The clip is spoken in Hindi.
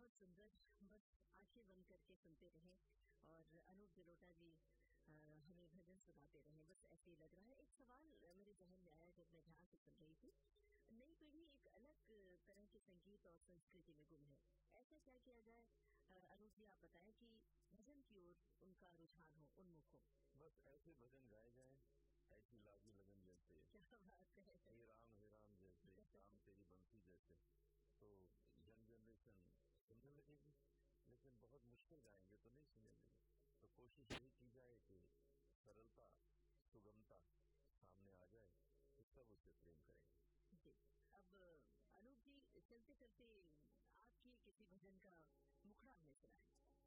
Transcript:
बहुत सुंदर, बस आंखें बंद करके सुनते रहें और अनूप जलोटा जी हमें भजन सुनाते रहें, बस ऐसे ही लग रहा है। एक सवाल मेरे जहन में आया जब मैं ध्यान से सुन रही थी। नई पीढ़ी एक अलग तरह के संगीत और संस्कृति में गुम है, ऐसा क्या किया जाए अनूप जी, आप बताएं कि भजन की ओर उनका रुझान हो, उन्मुख हो। बस ऐसे भजन गाए जाए, ऐसी लागी लगन जैसे, क्या बात है, हे राम जैसे, शाम तेरी बंसी जैसे, तो यंग जनरेशन सुनने लगेगी, लेकिन बहुत मुश्किल गाएंगे तो नहीं सुनेंगे। तो कोशिश यही की जाए कि सरलता, सुगमता सामने आ जाए तो सब उससे प्रेम करेंगे। जी, अब अनूप जी चलते चलते आपकी किसी भजन का मुखड़ा हमें सुनाएं।